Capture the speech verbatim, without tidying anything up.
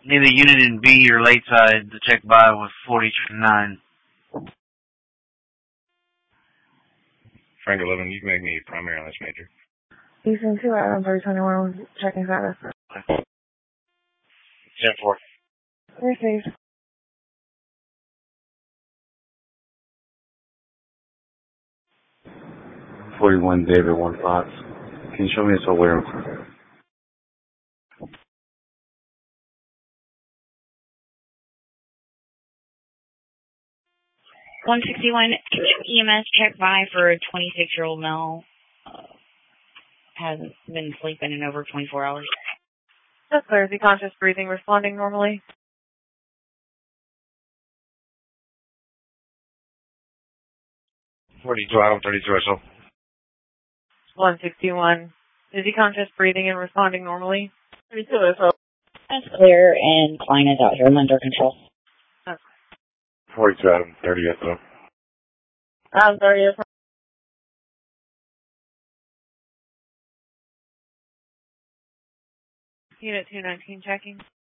Neither unit in B or late side, the check by was forty nine. Frank eleven, you can make me primary on this major. Houston two, Adam three twenty-one, checking status. ten four. Received. forty-one David, one Fox. Can you show me a where? one sixty-one E M S check by for a twenty-six-year-old male. Uh, hasn't been sleeping in over twenty-four hours. That's clear. Is he conscious, breathing, responding normally? forty-two, Adam thirty-two, S O. one sixty-one. Is he conscious, breathing, and responding normally? thirty-two, S O. That's clear, and Klein is out here. I'm under control. Okay. forty-two, Adam thirty, S O. Adam thirty, S O. Unit two nineteen checking.